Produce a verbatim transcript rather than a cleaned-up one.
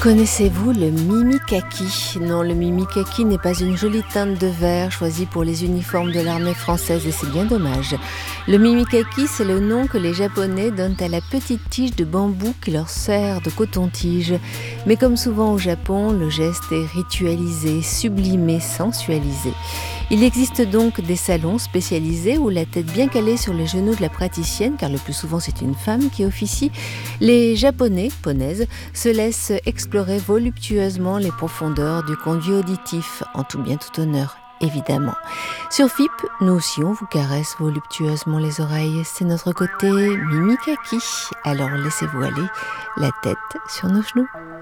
Connaissez-vous le mimikaki? Non, le mimikaki n'est pas une jolie teinte de vert choisie pour les uniformes de l'armée française et c'est bien dommage. Le mimikaki, c'est le nom que les Japonais donnent à la petite tige de bambou qui leur sert de coton-tige. Mais comme souvent au Japon, le geste est ritualisé, sublimé, sensualisé. Il existe donc des salons spécialisés où la tête bien calée sur les genoux de la praticienne, car le plus souvent c'est une femme qui officie, les Japonais, ponaises, se laissent explorer voluptueusement les profondeurs du conduit auditif, en tout bien tout honneur, évidemment. Sur F I P, nous aussi on vous caresse voluptueusement les oreilles, c'est notre côté mimikaki, alors laissez-vous aller, la tête sur nos genoux.